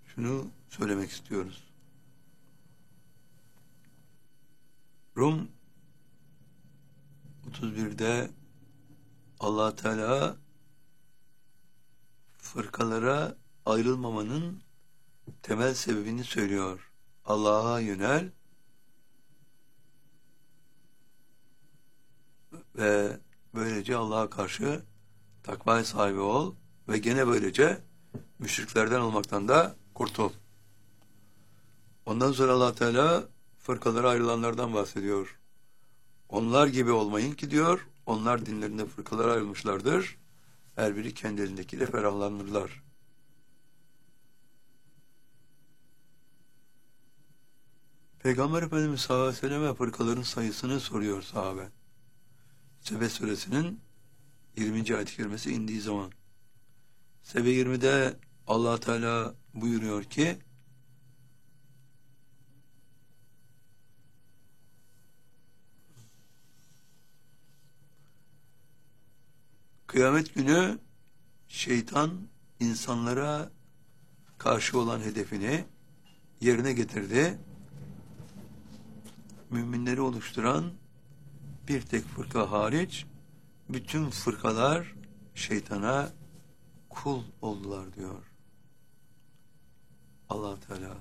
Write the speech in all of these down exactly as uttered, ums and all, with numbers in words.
şunu söylemek istiyoruz. Rum otuz birde Allah Teala fırkalara ayrılmamanın temel sebebini söylüyor. Allah'a yönel ve böylece Allah'a karşı takva sahibi ol ve gene böylece müşriklerden olmaktan da kurtul. Ondan sonra Allah Teala fırkalara ayrılanlardan bahsediyor. Onlar gibi olmayın ki diyor, onlar dinlerinde fırkalara ayrılmışlardır. Her biri kendi elindekiyle ferahlanırlar. Peygamber Efendimiz sallallahu aleyhi ve selleme fırkaların sayısını soruyor sahabe. Sebe suresinin yirminci ayet-i kerimesi indiği zaman. Sebe yirmide Allah Teala buyuruyor ki kıyamet günü şeytan insanlara karşı olan hedefini yerine getirdi. Müminleri oluşturan bir tek fırka hariç bütün fırkalar şeytana kul oldular diyor Allah Teala.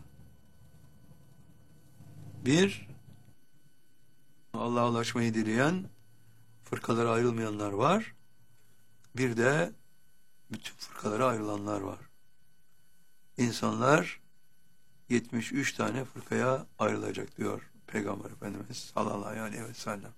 Bir, Allah'a ulaşmayı dileyen, fırkalara ayrılmayanlar var. Bir de bütün fırkalara ayrılanlar var. İnsanlar yetmiş üç tane fırkaya ayrılacak diyor Peygamber Efendimiz sallallahu aleyhi ve sellem.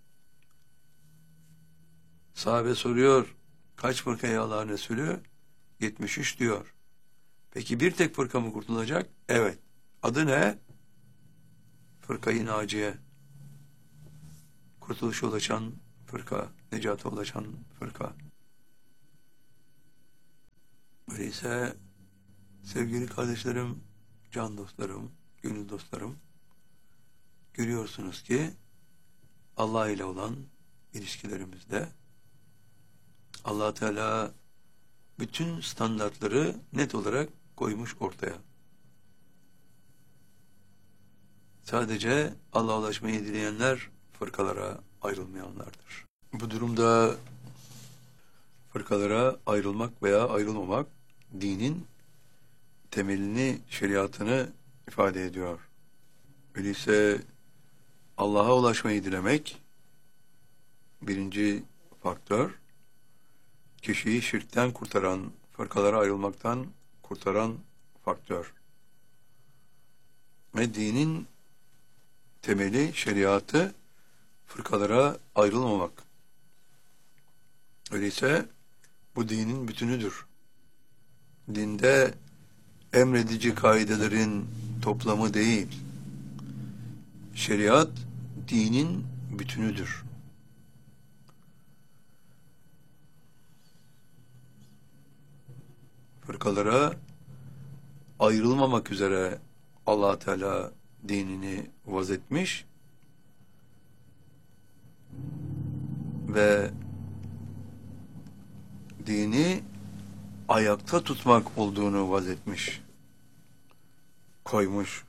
Sahabe soruyor, kaç fırkaya Allah'ın Resulü? yetmiş üç diyor. Peki bir tek fırka mı kurtulacak? Evet. Adı ne? Fırka-i Naciye. Kurtuluşa ulaşan fırka, necata ulaşan fırka. Öyleyse sevgili kardeşlerim, can dostlarım, gönül dostlarım, görüyorsunuz ki Allah ile olan ilişkilerimizde Allah Teala bütün standartları net olarak koymuş ortaya. Sadece Allah'a ulaşmayı dileyenler fırkalara ayrılmayanlardır. Bu durumda fırkalara ayrılmak veya ayrılmamak dinin temelini, şeriatını ifade ediyor. Öyleyse Allah'a ulaşmayı dilemek birinci faktör, kişiyi şirkten kurtaran, fırkalara ayrılmaktan kurtaran faktör. Ve dinin temeli, şeriatı fırkalara ayrılmamak. Öyleyse bu dinin bütünüdür. Dinde emredici kaidelerin toplamı değil, şeriat dinin bütünüdür. Fırkalara ayrılmamak üzere Allah Teala dinini vazetmiş ve dini ayakta tutmak olduğunu vazetmiş, koymuş.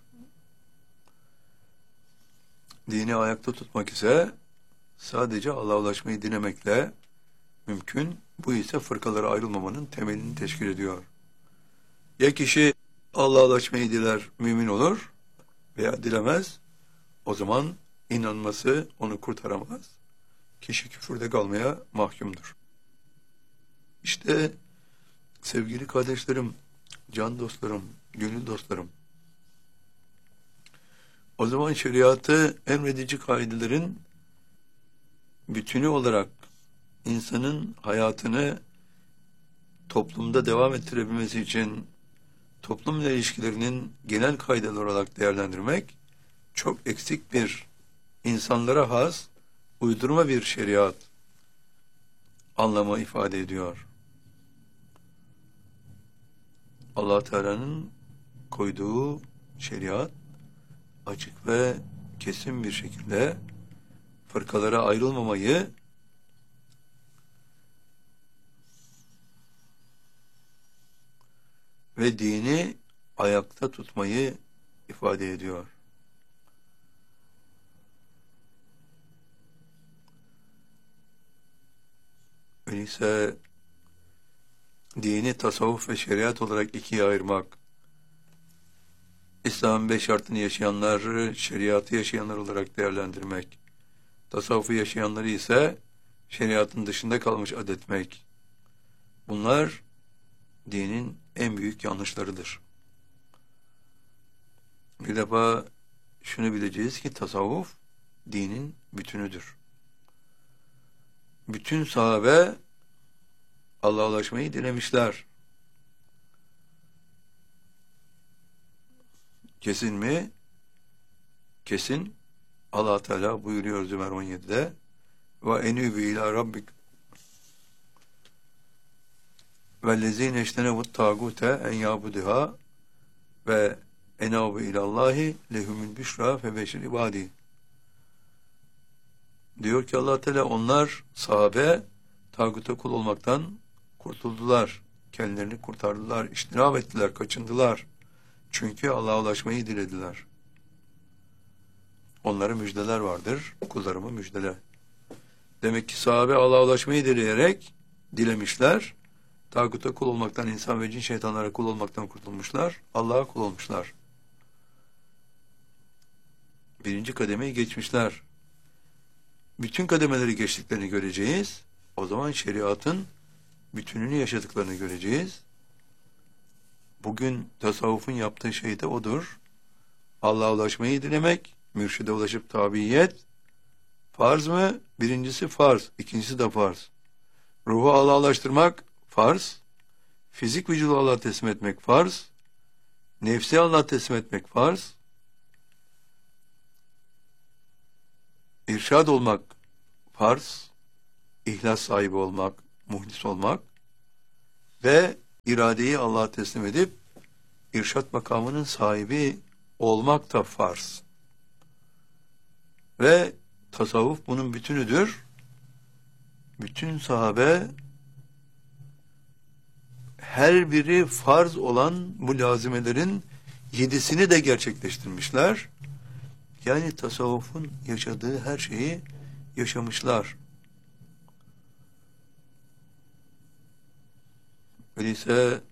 Dini ayakta tutmak ise sadece Allah'a ulaşmayı dilemekle mümkün. Bu ise fırkalara ayrılmamanın temelini teşkil ediyor. Ya kişi Allah'a ulaşmayı diler, mümin olur veya dilemez, o zaman inanması onu kurtaramaz. Kişi küfürde kalmaya mahkumdur. İşte sevgili kardeşlerim, can dostlarım, gönül dostlarım, o zaman şeriatı emredici kaidelerin bütünü olarak insanın hayatını toplumda devam ettirebilmesi için toplumla ilişkilerinin genel kaideler olarak değerlendirmek çok eksik bir, insanlara has, uydurma bir şeriat anlamı ifade ediyor. Allah Teala'nın koyduğu şeriat açık ve kesin bir şekilde fırkalara ayrılmamayı ve dini ayakta tutmayı ifade ediyor. Öyleyse dini tasavvuf ve şeriat olarak ikiye ayırmak, İslam'ın beş şartını yaşayanları, şeriatı yaşayanlar olarak değerlendirmek, tasavvufu yaşayanları ise şeriatın dışında kalmış adetmek, bunlar dinin en büyük yanlışlarıdır. Bir defa şunu bileceğiz ki tasavvuf dinin bütünüdür. Bütün sahabe Allah'a ulaşmayı dilemişler. Kesin mi? Kesin. Allah Teala buyuruyor Zümer on yedide ve enübü ila rabbik vellezine iştenevut tağute en yabuduha ve enabu ilallahi lehumul büşra febeşir ibadi. Diyor ki Allah Teala, onlar sahabe tağuta kul olmaktan kurtuldular. Kendilerini kurtardılar, iştinab ettiler, kaçındılar. Çünkü Allah'a ulaşmayı dilediler. Onlara müjdeler vardır. Kullarımı müjdele. Demek ki sahabe Allah'a ulaşmayı dileyerek dilemişler. Tağuta kul olmaktan, insan ve cin şeytanlara kul olmaktan kurtulmuşlar. Allah'a kul olmuşlar. Birinci kademeyi geçmişler. Bütün kademeleri geçtiklerini göreceğiz. O zaman şeriatın bütününü yaşadıklarını göreceğiz. Bugün tasavvufun yaptığı şey de odur. Allah'a ulaşmayı dilemek, mürşide ulaşıp tabiyet. Farz mı? Birincisi farz, ikincisi de farz. Ruhu Allah'a ulaştırmak farz. Fizik vücudu Allah'a teslim etmek farz. Nefsi Allah'a teslim etmek farz. İrşad olmak farz. İhlas sahibi olmak, muhlis olmak ve iradeyi Allah'a teslim edip irşat makamının sahibi olmak da farz. Ve tasavvuf bunun bütünüdür. Bütün sahabe her biri farz olan bu lazimelerin yedisini de gerçekleştirmişler. Yani tasavvufun yaşadığı her şeyi yaşamışlar. Öyleyse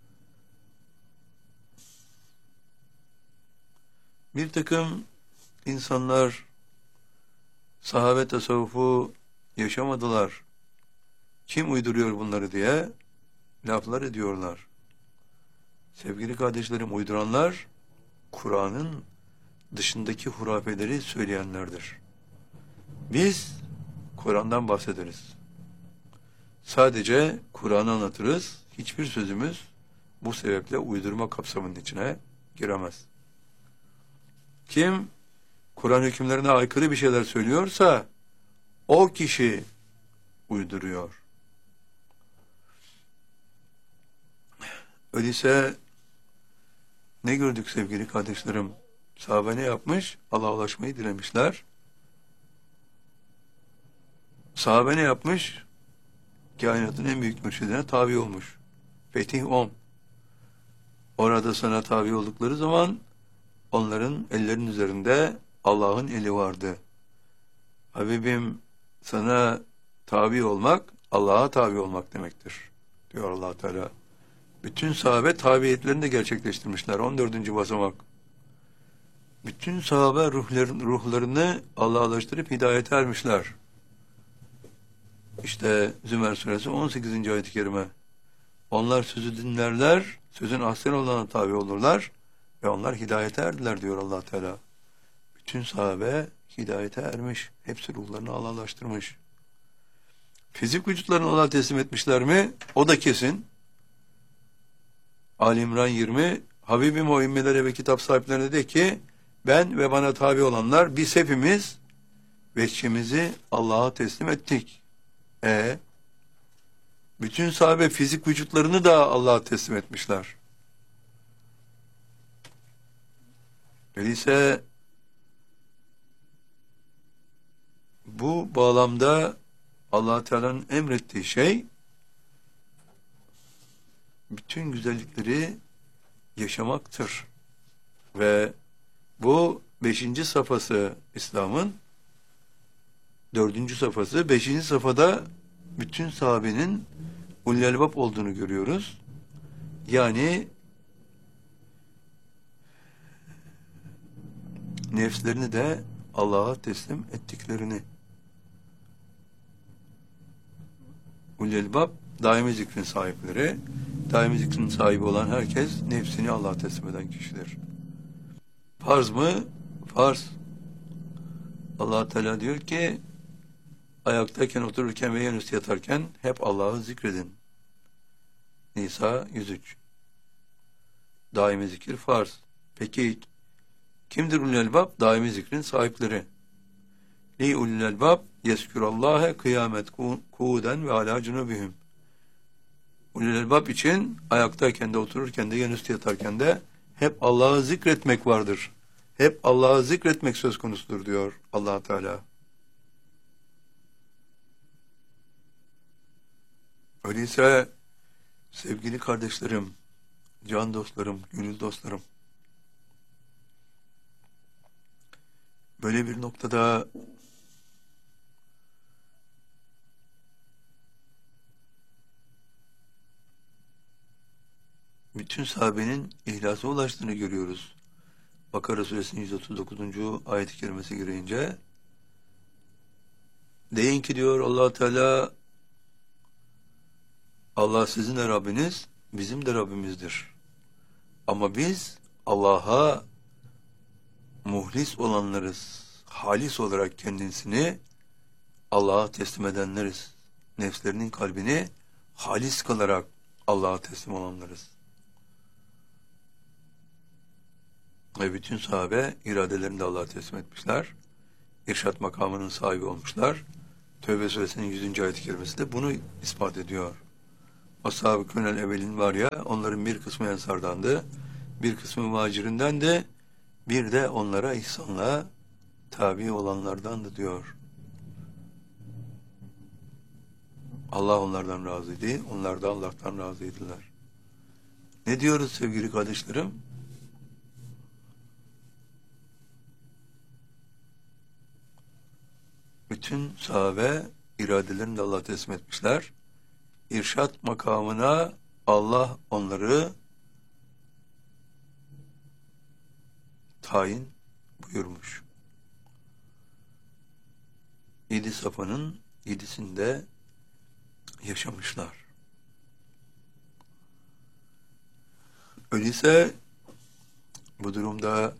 bir takım insanlar sahabe tasavvufu yaşamadılar, kim uyduruyor bunları diye laflar ediyorlar. Sevgili kardeşlerim, uyduranlar Kur'an'ın dışındaki hurafeleri söyleyenlerdir. Biz Kur'an'dan bahsederiz. Sadece Kur'an'ı anlatırız. Hiçbir sözümüz bu sebeple uydurma kapsamının içine giremez. Kim Kur'an hükümlerine aykırı bir şeyler söylüyorsa o kişi uyduruyor. Öyleyse ne gördük sevgili kardeşlerim? Sahabe ne yapmış? Allah'a ulaşmayı dilemişler. Sahabe ne yapmış? Kainatın en büyük mürşidine tabi olmuş. Fetih on. Orada sana tabi oldukları zaman onların ellerinin üzerinde Allah'ın eli vardı. Habibim, sana tabi olmak Allah'a tabi olmak demektir diyor Allah Teala. Bütün sahabe tabiyetlerini de gerçekleştirmişler. on dördüncü basamak. Bütün sahabe ruhların, ruhlarını Allah'a ulaştırıp hidayete ermişler. İşte Zümer suresi on sekizinci ayet-i kerime. Onlar sözü dinlerler, sözün ahsen olana tabi olurlar ve onlar hidayete erdiler diyor Allah Teala. Bütün sahabe hidayete ermiş. Hepsi ruhlarını Allah'a ulaştırmış. Fizik vücutlarını Allah'a teslim etmişler mi? O da kesin. Ali İmran yirmi, Habibim o ümmilere ve kitap sahiplerine de ki, ben ve bana tabi olanlar, biz hepimiz vehçimizi Allah'a teslim ettik. E bütün sahabe fizik vücutlarını da Allah'a teslim etmişler. Öyleyse bu bağlamda Allah Teala'nın emrettiği şey bütün güzellikleri yaşamaktır. Ve bu beşinci safhası İslam'ın, dördüncü safhası. Beşinci safhada bütün sahabenin ulul albab olduğunu görüyoruz. Yani nefslerini de Allah'a teslim ettiklerini. Ulul albab daimi zikrin sahipleri. Daimi zikrin sahibi olan herkes nefsini Allah'a teslim eden kişidir. Farz mı? Farz. Allah Teala diyor ki ayaktayken, otururken ve yanüstü yatarken hep Allah'ı zikredin. Nisa yüz üç. Daimi zikir farz. Peki kimdir ulul albab? Daimi zikrin sahipleri. Li ulul albab yezkurallâhe kıyamet kuuden ve alâ cunubihim. Ulul albab için ayaktayken de, otururken de, yanüstü yatarken de hep Allah'ı zikretmek vardır. Hep Allah'ı zikretmek söz konusudur diyor Allah Teala. Öyleyse sevgili kardeşlerim, can dostlarım, gönül dostlarım, böyle bir noktada bütün sahabenin ihlasa ulaştığını görüyoruz. Bakara suresinin yüz otuz dokuzuncu ayet-i kerimesi girince deyin ki diyor Allah Teala, Allah sizin de Rabbiniz, bizim de Rabbimizdir. Ama biz Allah'a muhlis olanlarız. Halis olarak kendisini Allah'a teslim edenleriz. Nefslerinin kalbini halis kalarak Allah'a teslim olanlarız. Ve bütün sahabe iradelerini de Allah'a teslim etmişler. İrşad makamının sahibi olmuşlar. Tevbe suresinin yüzüncü ayet-i kerimesi de bunu ispat ediyor. Ashab-ı Künel evvelin var ya, onların bir kısmı Ensardandı, bir kısmı Muhacirinden de, bir de onlara ihsanla tabi olanlardandı diyor. Allah onlardan razıydı, onlar da Allah'tan razıydılar. Ne diyoruz sevgili kardeşlerim? Bütün sahabe iradelerini de Allah'a teslim etmişler. İrşad makamına Allah onları tayin buyurmuş. Yedi safhanın yedisinde yaşamışlar. Öyleyse bu durumda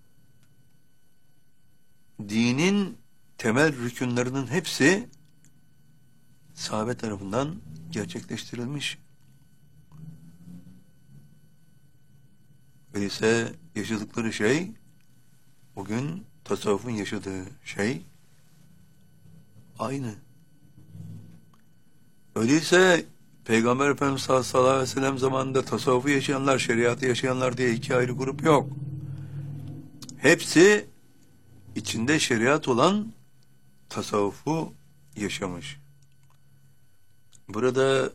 dinin temel rükünlerinin hepsi sahabe tarafından gerçekleştirilmiş. Öyleyse yaşadıkları şey, bugün tasavvufun yaşadığı şey aynı. Öyleyse Peygamber Efendimiz sallallahu aleyhi ve sellem zamanında tasavvufu yaşayanlar, şeriatı yaşayanlar diye iki ayrı grup yok. Hepsi içinde şeriat olan tasavvufu yaşamış. Burada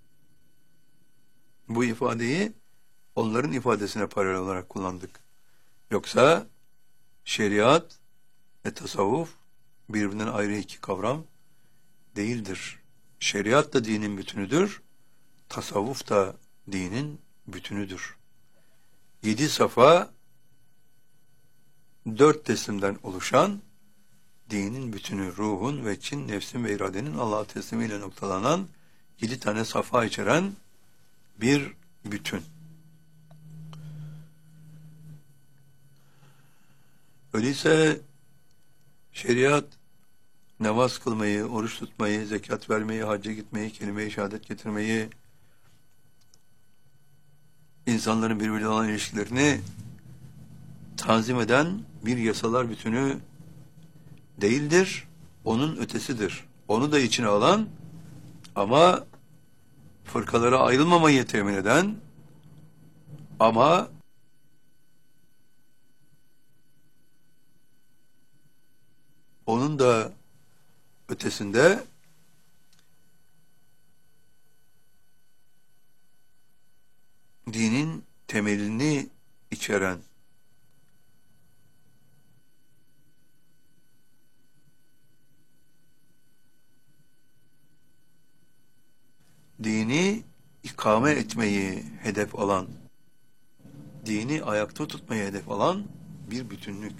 bu ifadeyi onların ifadesine paralel olarak kullandık. Yoksa şeriat ve tasavvuf birbirinden ayrı iki kavram değildir. Şeriat da dinin bütünüdür, tasavvuf da dinin bütünüdür. Yedi safa, dört teslimden oluşan, dinin bütünü, ruhun ve çin, nefsin ve iradenin Allah'a teslimiyle noktalanan yedi tane safa içeren bir bütün. Öyleyse şeriat, namaz kılmayı, oruç tutmayı, zekat vermeyi, hacca gitmeyi, kelime-i şehadet getirmeyi, insanların birbiriyle olan ilişkilerini tanzim eden bir yasalar bütünü değildir, onun ötesidir. Onu da içine alan ama fırkalara ayrılmamayı temin eden ama onun da ötesinde dinin temelini içeren, dini ikame etmeyi hedef alan, dini ayakta tutmayı hedef alan bir bütünlük.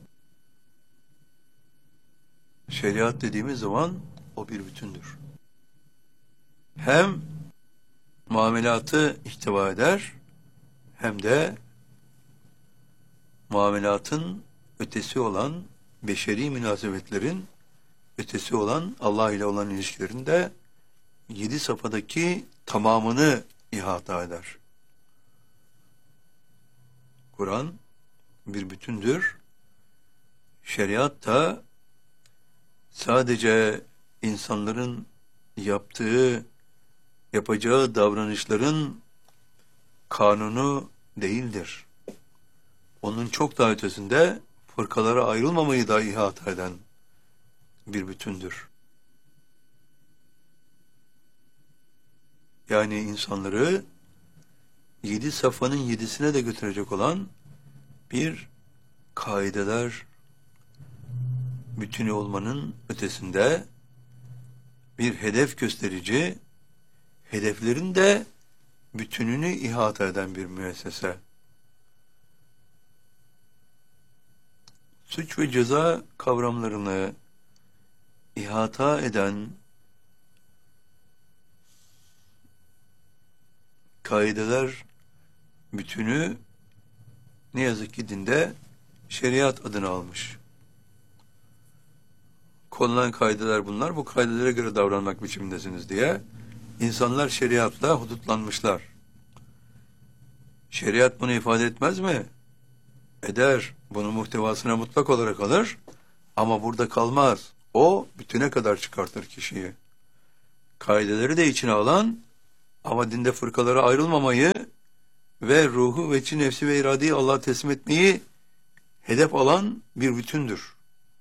Şeriat dediğimiz zaman o bir bütündür. Hem muamelatı ihtiva eder, hem de muamelatın ötesi olan beşeri münasebetlerin ötesi olan Allah ile olan ilişkilerinde yedi safhadaki tamamını ihata eder. Kur'an bir bütündür. Şeriat da sadece insanların yaptığı, yapacağı davranışların kanunu değildir. Onun çok daha ötesinde fırkalara ayrılmamayı da ihata eden bir bütündür. Yani insanları yedi safhanın yedisine de götürecek olan bir kaideler bütünü olmanın ötesinde bir hedef gösterici, hedeflerin de bütününü ihata eden bir müessese. Suç ve ceza kavramlarını ihata eden kaideler bütünü ne yazık ki dinde şeriat adını almış. Konulan kaideler bunlar, bu kaidelere göre davranmak biçimindesiniz diye insanlar şeriatla hudutlanmışlar. Şeriat bunu ifade etmez mi? Eder. Bunun muhtevasına mutlak olarak alır. Ama burada kalmaz. O bütüne kadar çıkartır kişiyi. Kaideleri de içine alan ama dinde fırkalara ayrılmamayı ve ruhu ve içi nefsi ve iradeyi Allah'a teslim etmeyi hedef alan bir bütündür.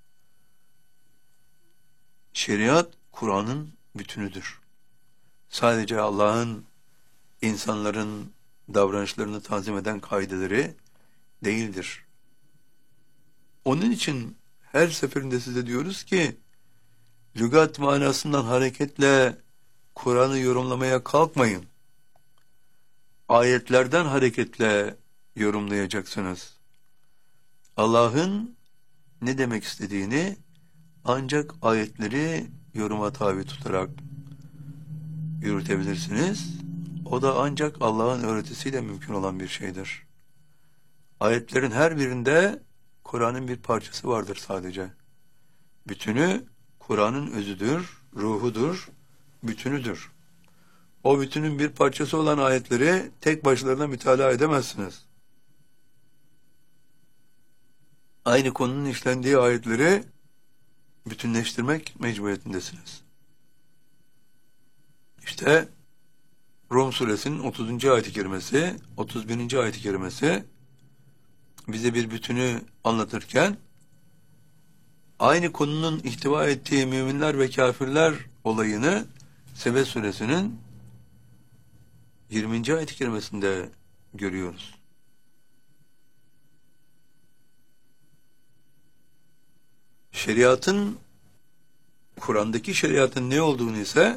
Şeriat, Kur'an'ın bütünüdür. Sadece Allah'ın insanların davranışlarını tanzim eden kaideleri değildir. Onun için her seferinde size diyoruz ki, lügat manasından hareketle Kur'an'ı yorumlamaya kalkmayın. Ayetlerden hareketle yorumlayacaksınız. Allah'ın ne demek istediğini ancak ayetleri yoruma tabi tutarak yürütebilirsiniz. O da ancak Allah'ın öğretisiyle mümkün olan bir şeydir. Ayetlerin her birinde Kur'an'ın bir parçası vardır sadece. Bütünü Kur'an'ın özüdür, ruhudur, bütünüdür. O bütünün bir parçası olan ayetleri tek başlarına mütalaa edemezsiniz. Aynı konunun işlendiği ayetleri bütünleştirmek mecburiyetindesiniz. İşte Rum suresinin otuzuncu ayet-i kerimesi, otuz birinci ayet-i kerimesi bize bir bütünü anlatırken aynı konunun ihtiva ettiği müminler ve kafirler olayını Sebe suresinin yirminci ayet-i kerimesinde görüyoruz. Şeriatın, Kur'an'daki şeriatın ne olduğunu ise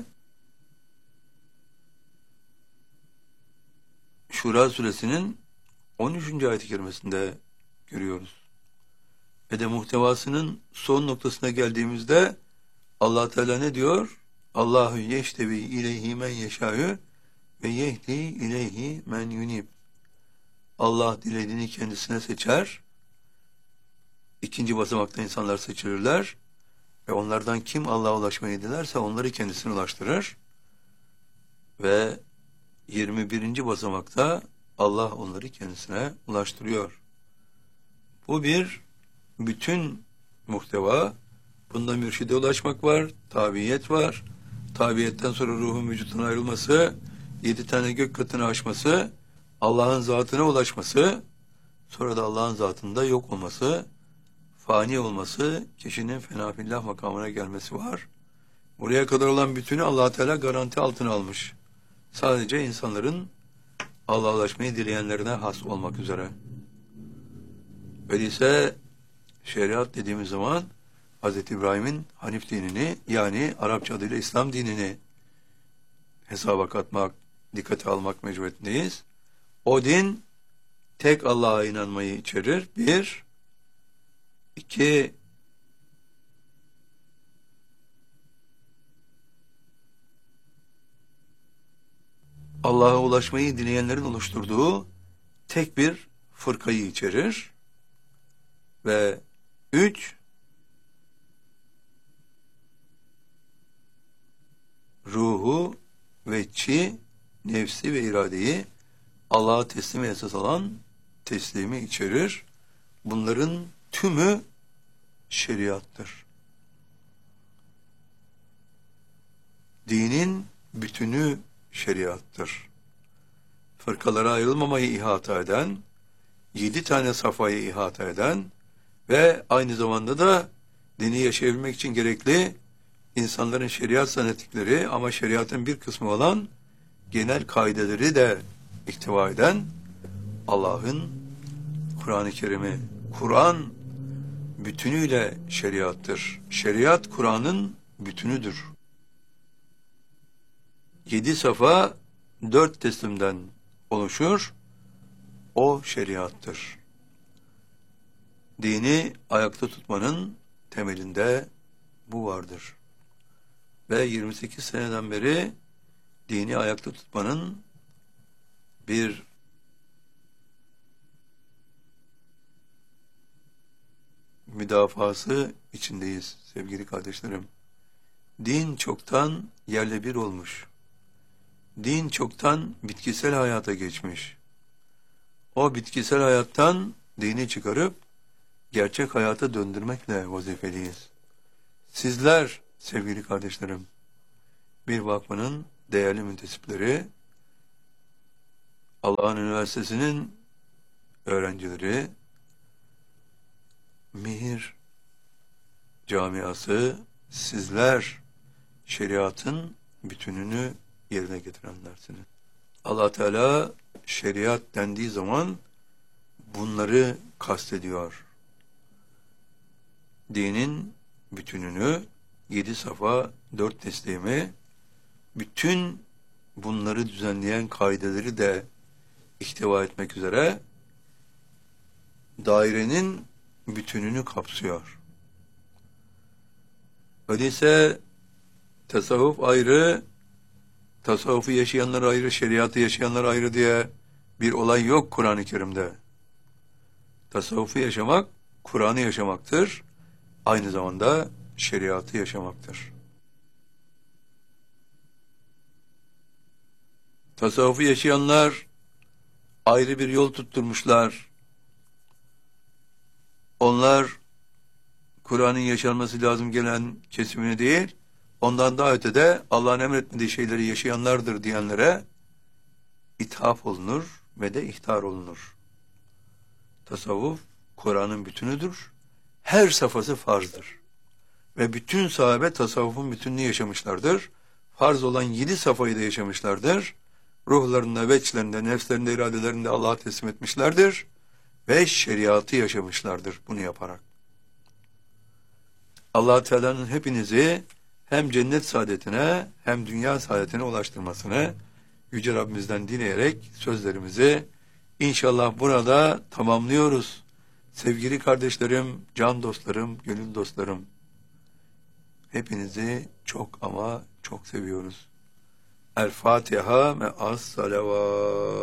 Şura suresinin on üçüncü ayet-i kerimesinde görüyoruz. Ve de muhtevasının son noktasına geldiğimizde Allah Teala ne diyor? Allahu yeştevi ileyhi men yeşâ'ü ve yehdi ileyhi men yunib. Allah dilediğini kendisine seçer. İkinci basamakta insanlar seçilirler ve onlardan kim Allah'a ulaşmayı dilerse onları kendisine ulaştırır. Ve yirmi birinci basamakta Allah onları kendisine ulaştırıyor. Bu bir bütün muhteva. Bunda mürşide ulaşmak var, tabiyet var. Tabiyetten sonra ruhun vücuduna ayrılması, yedi tane gök katını aşması, Allah'ın zatına ulaşması, sonra da Allah'ın zatında yok olması, fani olması, kişinin fenafillah makamına gelmesi var. Buraya kadar olan bütünü Allah Teala garanti altına almış. Sadece insanların Allah'laşmayı dileyenlerine has olmak üzere. Öyleyse şeriat dediğimiz zaman Hazreti İbrahim'in Hanif dinini, yani Arapça adıyla İslam dinini hesaba katmak, dikkate almak mecburiyetindeyiz. O din tek Allah'a inanmayı içerir. Bir, iki, Allah'a ulaşmayı dileyenlerin oluşturduğu tek bir fırkayı içerir. Ve üç, ruhu ve çi, nefsi ve iradeyi Allah'a teslimi esas alan teslimi içerir. Bunların tümü şeriattır. Dinin bütünü şeriattır. Fırkalara ayrılmamayı ihata eden, yedi tane safhayı ihata eden ve aynı zamanda da dini yaşayabilmek için gerekli insanların şeriat zannettikleri ama şeriatın bir kısmı olan genel kaideleri de ihtiva eden Allah'ın Kur'an-ı Kerim'i. Kur'an bütünüyle şeriattır. Şeriat Kur'an'ın bütünüdür. Yedi safa dört teslimden oluşur. O şeriattır. Dini ayakta tutmanın temelinde bu vardır. Ve yirmi sekiz seneden beri dini ayakta tutmanın bir müdafası içindeyiz sevgili kardeşlerim. Din çoktan yerle bir olmuş. Din çoktan bitkisel hayata geçmiş. O bitkisel hayattan dini çıkarıp gerçek hayata döndürmekle vazifeliyiz. Sizler sevgili kardeşlerim, bir vakfının değerli müntesipleri, Allah'ın Üniversitesi'nin öğrencileri, Mihir camiası, sizler şeriatın bütününü yerine getirenlersiniz. Allah Teala şeriat dendiği zaman bunları kastediyor. Dinin bütününü, yedi safa, dört teslimi, bütün bunları düzenleyen kaideleri de ihtiva etmek üzere dairenin bütününü kapsıyor. Öyleyse tasavvuf ayrı, tasavvufu yaşayanlar ayrı, şeriatı yaşayanlar ayrı diye bir olay yok Kur'an-ı Kerim'de. Tasavvufu yaşamak, Kur'an'ı yaşamaktır. Aynı zamanda şeriatı yaşamaktır. Tasavvufu yaşayanlar ayrı bir yol tutturmuşlar. Onlar Kur'an'ın yaşanması lazım gelen kesimini değil, ondan daha ötede Allah'ın emretmediği şeyleri yaşayanlardır diyenlere ithaf olunur ve de ihtar olunur. Tasavvuf Kur'an'ın bütünüdür. Her safhası farzdır. Ve bütün sahabe tasavvufun bütününü yaşamışlardır. Farz olan yedi safhayı da yaşamışlardır. Ruhlarında, veçlerinde, nefslerinde, iradelerinde Allah'a teslim etmişlerdir. Ve şeriatı yaşamışlardır bunu yaparak. Allah Teala'nın hepinizi hem cennet saadetine hem dünya saadetine ulaştırmasını Yüce Rabbimizden dileyerek sözlerimizi inşallah burada tamamlıyoruz. Sevgili kardeşlerim, can dostlarım, gönül dostlarım, hepinizi çok ama çok seviyoruz. El Fatiha ve as salavat.